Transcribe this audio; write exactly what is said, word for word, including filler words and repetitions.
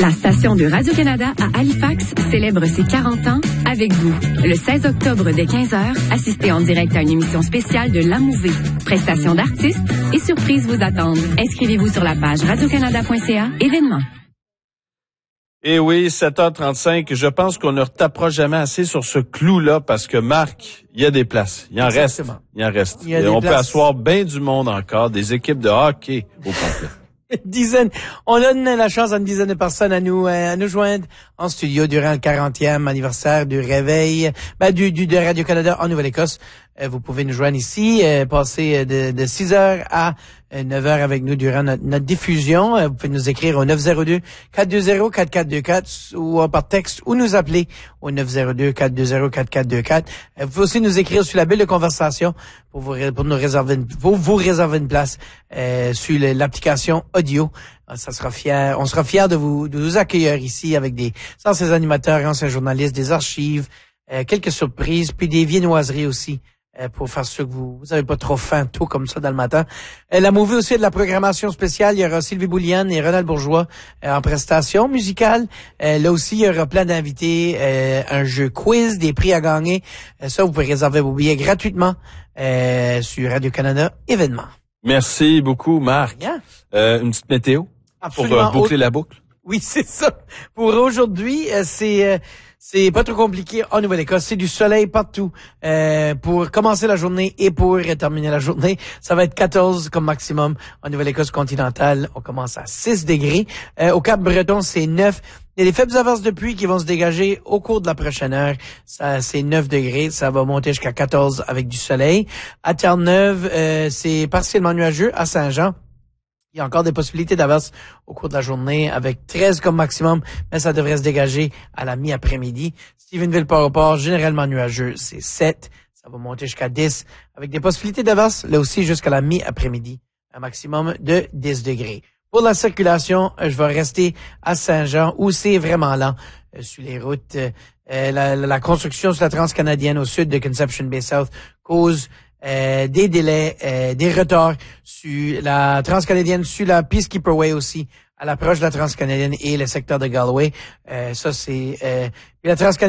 La station de Radio-Canada à Halifax célèbre ses quarante ans avec vous. Le seize octobre dès quinze heures, assistez en direct à une émission spéciale de L'Amouvée. Prestations d'artistes et surprises vous attendent. Inscrivez-vous sur la page radiocanada point c a, événements. Eh oui, sept heures trente-cinq, je pense qu'on ne retapera jamais assez sur ce clou-là parce que, Marc, il y a des places. Il en Exactement. reste. Il en reste. Il y a Et des on places. peut asseoir bien du monde encore, des équipes de hockey au complet. Une dizaine. On donne la chance à une dizaine de personnes à nous à nous joindre en studio durant le quarantième anniversaire du réveil ben, du, du de Radio-Canada en Nouvelle-Écosse. Euh, vous pouvez nous joindre ici, euh, passer de, de six heures à neuf heures avec nous durant notre, notre diffusion. Euh, vous pouvez nous écrire au neuf zéro deux, quatre deux zéro, quatre quatre deux quatre ou par texte ou nous appeler au neuf zéro deux, quatre deux zéro, quatre quatre deux quatre. Euh, vous pouvez aussi nous écrire sur la bulle de conversation pour vous pour nous réserver une, pour vous réserver une place euh, sur l'application audio. Ça sera fier, on sera fiers de vous de vous accueillir ici avec des anciens animateurs, anciens journalistes, des archives, euh, quelques surprises, puis des viennoiseries aussi. Euh, pour faire sûr que vous vous avez pas trop faim tôt comme ça dans le matin. Euh, la Movie aussi a de la programmation spéciale. Il y aura Sylvie Bouliane et Ronald Bourgeois euh, en prestation musicale. Euh, là aussi, il y aura plein d'invités, euh, un jeu quiz, des prix à gagner. Euh, ça, vous pouvez réserver vos billets gratuitement euh, sur Radio-Canada événements. Merci beaucoup, Marc. Bien. Euh, une petite météo Absolument. pour euh, boucler la boucle. Oui, c'est ça. Pour aujourd'hui, euh, c'est... Euh, C'est pas trop compliqué en Nouvelle-Écosse. C'est du soleil partout euh, pour commencer la journée et pour terminer la journée. Ça va être quatorze comme maximum. En Nouvelle-Écosse continentale, on commence à six degrés. Euh, au Cap-Breton, c'est neuf. Il y a des faibles averses de pluie qui vont se dégager au cours de la prochaine heure. Ça, c'est neuf degrés. Ça va monter jusqu'à quatorze avec du soleil. À Terre-Neuve, euh, c'est partiellement nuageux. À Saint-Jean, il y a encore des possibilités d'averses au cours de la journée avec treize comme maximum, mais ça devrait se dégager à la mi-après-midi. Stephenville-Port-au-Port, généralement nuageux, c'est sept. Ça va monter jusqu'à dix avec des possibilités d'averses, là aussi jusqu'à la mi-après-midi. Un maximum de dix degrés. Pour la circulation, je vais rester à Saint-Jean où c'est vraiment lent euh, sur les routes. Euh, la, la construction sur la transcanadienne au sud de Conception Bay South cause Euh, des délais, euh, des retards sur la transcanadienne, sur la Peacekeeper Way aussi, à l'approche de la transcanadienne et le secteur de Galway. Euh, ça, c'est... Euh, la transcanadienne